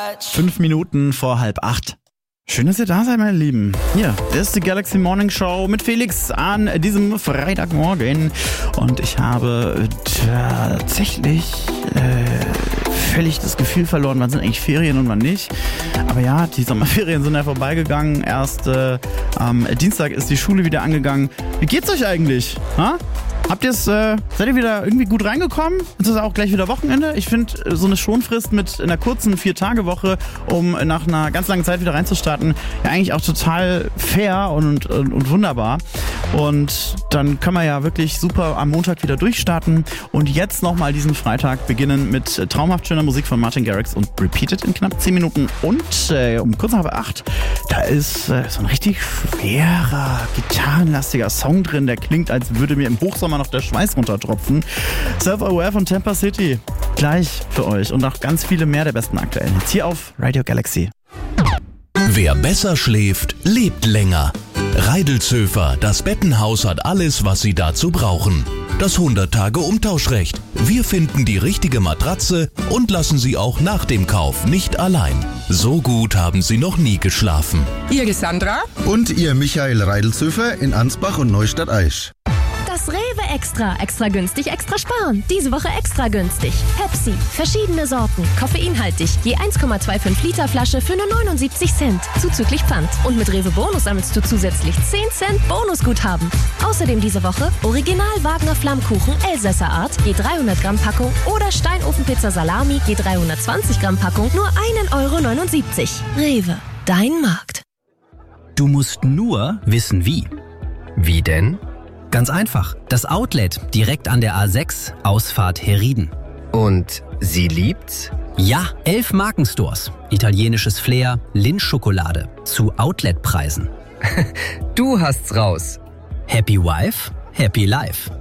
5 Minuten vor 7:30. Schön, dass ihr da seid, meine Lieben. Hier, das ist die Galaxy Morning Show mit Felix an diesem Freitagmorgen. Und ich habe tatsächlich völlig das Gefühl verloren, wann sind eigentlich Ferien und wann nicht. Aber ja, die Sommerferien sind ja vorbeigegangen. Erst am Dienstag ist die Schule wieder angegangen. Wie geht's euch eigentlich? Ha? Seid ihr wieder irgendwie gut reingekommen? Ist das auch gleich wieder Wochenende? Ich finde, so eine Schonfrist mit einer kurzen 4-Tage-Woche, um nach einer ganz langen Zeit wieder reinzustarten, ja eigentlich auch total fair und wunderbar. Und dann können wir ja wirklich super am Montag wieder durchstarten und jetzt nochmal diesen Freitag beginnen mit traumhaft schöner Musik von Martin Garrix und Repeated in knapp 10 Minuten. Und um kurz nach 8, da ist so ein richtig schwerer, gitarrenlastiger Song drin, der klingt, als würde mir im Hochsommer noch der Schweiß runtertropfen. Self-Aware von Tampa City. Gleich für euch und noch ganz viele mehr der besten aktuellen Hits hier auf Radio Galaxy. Wer besser schläft, lebt länger. Reidelzöfer, das Bettenhaus hat alles, was Sie dazu brauchen. Das 100-Tage-Umtauschrecht. Wir finden die richtige Matratze und lassen Sie auch nach dem Kauf nicht allein. So gut haben Sie noch nie geschlafen. Ihr Sandra? Und ihr Michael Reidelzöfer in Ansbach und Neustadt-Aisch. Das Rewe Extra. Extra günstig, extra sparen. Diese Woche extra günstig. Pepsi. Verschiedene Sorten. Koffeinhaltig. Je 1,25 Liter Flasche für nur 79 Cent. Zuzüglich Pfand. Und mit Rewe Bonus sammelst du zusätzlich 10 Cent Bonusguthaben. Außerdem diese Woche Original Wagner Flammkuchen Elsässer Art. Je 300 Gramm Packung. Oder Steinofenpizza Salami. Je 320 Gramm Packung. Nur 1,79 €. Rewe. Dein Markt. Du musst nur wissen wie. Wie denn? Ganz einfach. Das Outlet direkt an der A6, Ausfahrt Herrieden. Und sie liebt's? Ja, 11 Markenstores. Italienisches Flair, Lindt-Schokolade. Zu Outletpreisen. Du hast's raus. Happy Wife, Happy Life.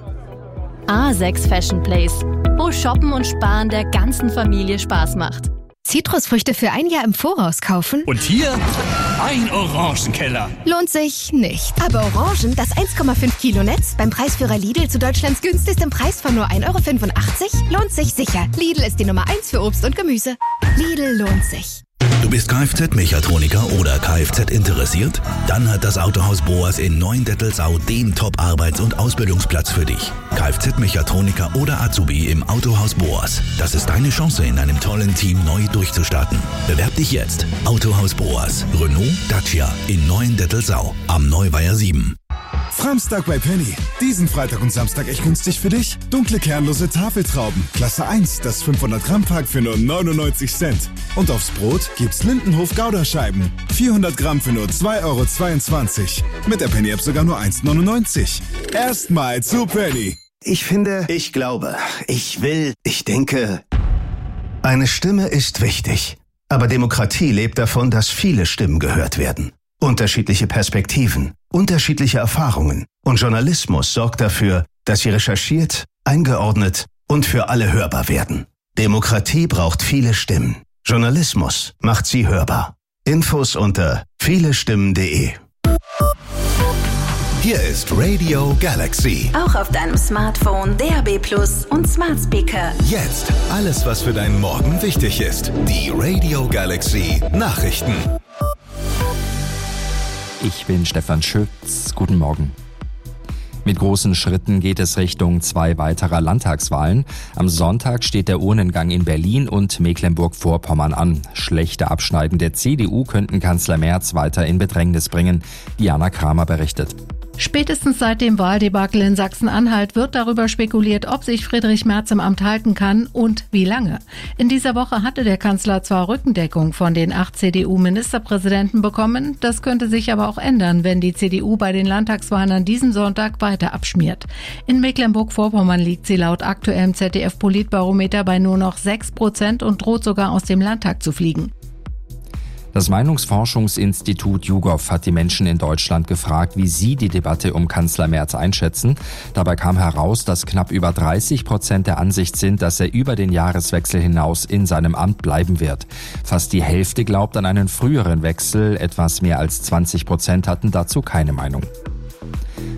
A6 Fashion Place, wo Shoppen und Sparen der ganzen Familie Spaß macht. Zitrusfrüchte für ein Jahr im Voraus kaufen? Und hier ein Orangenkeller. Lohnt sich nicht. Aber Orangen, das 1,5 Kilo Netz beim Preisführer Lidl zu Deutschlands günstigstem Preis von nur 1,85 € lohnt sich sicher. Lidl ist die Nummer 1 für Obst und Gemüse. Lidl lohnt sich. Du bist Kfz-Mechatroniker oder Kfz interessiert? Dann hat das Autohaus Boas in Neuendettelsau den Top-Arbeits- und Ausbildungsplatz für dich. Kfz-Mechatroniker oder Azubi im Autohaus Boas. Das ist deine Chance, in einem tollen Team neu durchzustarten. Bewerb dich jetzt. Autohaus Boas. Renault, Dacia in Neuendettelsau am Neuweiher 7. Framstag bei Penny. Diesen Freitag und Samstag echt günstig für dich. Dunkle kernlose Tafeltrauben. Klasse 1, das 500 Gramm Pack für nur 99 Cent. Und aufs Brot gibt's Lindenhof Gouda-Scheiben. 400 Gramm für nur 2,22 €. Mit der Penny-App sogar nur 1,99 €. Erstmal zu Penny. Ich finde, ich glaube, ich will, ich denke. Eine Stimme ist wichtig. Aber Demokratie lebt davon, dass viele Stimmen gehört werden. Unterschiedliche Perspektiven, unterschiedliche Erfahrungen. Und Journalismus sorgt dafür, dass sie recherchiert, eingeordnet und für alle hörbar werden. Demokratie braucht viele Stimmen. Journalismus macht sie hörbar. Infos unter vielestimmen.de. Hier ist Radio Galaxy. Auch auf deinem Smartphone, DAB+ und Smart Speaker. Jetzt alles, was für deinen Morgen wichtig ist. Die Radio Galaxy Nachrichten. Ich bin Stefan Schütz. Guten Morgen. Mit großen Schritten geht es Richtung 2 weiterer Landtagswahlen. Am Sonntag steht der Urnengang in Berlin und Mecklenburg-Vorpommern an. Schlechte Abschneiden der CDU könnten Kanzler Merz weiter in Bedrängnis bringen. Diana Kramer berichtet. Spätestens seit dem Wahldebakel in Sachsen-Anhalt wird darüber spekuliert, ob sich Friedrich Merz im Amt halten kann und wie lange. In dieser Woche hatte der Kanzler zwar Rückendeckung von den 8 CDU-Ministerpräsidenten bekommen, das könnte sich aber auch ändern, wenn die CDU bei den Landtagswahlen an diesem Sonntag weiter abschmiert. In Mecklenburg-Vorpommern liegt sie laut aktuellem ZDF-Politbarometer bei nur noch 6% und droht sogar aus dem Landtag zu fliegen. Das Meinungsforschungsinstitut YouGov hat die Menschen in Deutschland gefragt, wie sie die Debatte um Kanzler Merz einschätzen. Dabei kam heraus, dass knapp über 30% der Ansicht sind, dass er über den Jahreswechsel hinaus in seinem Amt bleiben wird. Fast die Hälfte glaubt an einen früheren Wechsel, etwas mehr als 20% hatten dazu keine Meinung.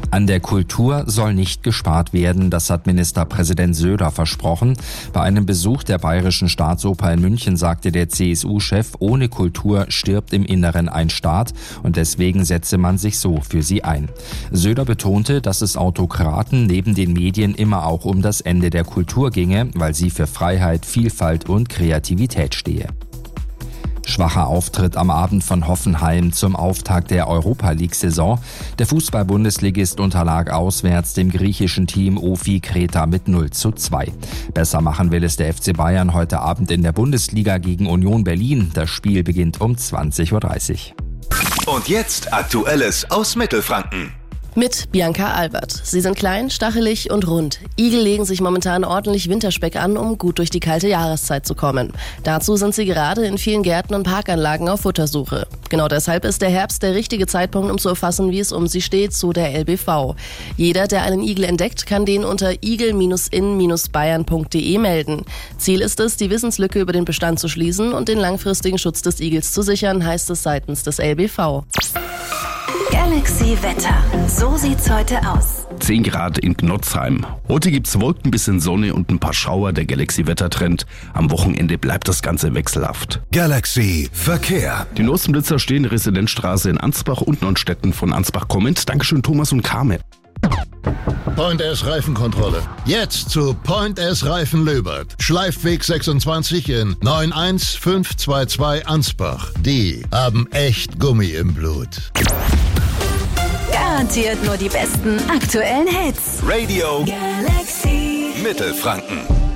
An der Kultur soll nicht gespart werden, das hat Ministerpräsident Söder versprochen. Bei einem Besuch der Bayerischen Staatsoper in München sagte der CSU-Chef, ohne Kultur stirbt im Inneren ein Staat und deswegen setze man sich so für sie ein. Söder betonte, dass es Autokraten neben den Medien immer auch um das Ende der Kultur ginge, weil sie für Freiheit, Vielfalt und Kreativität stehe. Schwacher Auftritt am Abend von Hoffenheim zum Auftakt der Europa-League-Saison. Der Fußball-Bundesligist unterlag auswärts dem griechischen Team OFI Kreta mit 0:2. Besser machen will es der FC Bayern heute Abend in der Bundesliga gegen Union Berlin. Das Spiel beginnt um 20:30 Uhr. Und jetzt Aktuelles aus Mittelfranken. Mit Bianca Albert. Sie sind klein, stachelig und rund. Igel legen sich momentan ordentlich Winterspeck an, um gut durch die kalte Jahreszeit zu kommen. Dazu sind sie gerade in vielen Gärten und Parkanlagen auf Futtersuche. Genau deshalb ist der Herbst der richtige Zeitpunkt, um zu erfassen, wie es um sie steht, so der LBV. Jeder, der einen Igel entdeckt, kann den unter igel-in-bayern.de melden. Ziel ist es, die Wissenslücke über den Bestand zu schließen und den langfristigen Schutz des Igels zu sichern, heißt es seitens des LBV. Galaxy Wetter. So sieht's heute aus. 10 Grad in Gnotzheim. Heute gibt's Wolken, bisschen Sonne und ein paar Schauer. Der Galaxy-Wettertrend. Am Wochenende bleibt das Ganze wechselhaft. Galaxy Verkehr. Die neuesten Blitzer stehen in Residenzstraße in Ansbach und Nonnstetten von Ansbach kommend. Dankeschön Thomas und Carmen. Point S Reifenkontrolle. Jetzt zu Point S Reifen Löbert. Schleifweg 26 in 91522 Ansbach. Die haben echt Gummi im Blut. Garantiert nur die besten aktuellen Hits. Radio Galaxy Mittelfranken.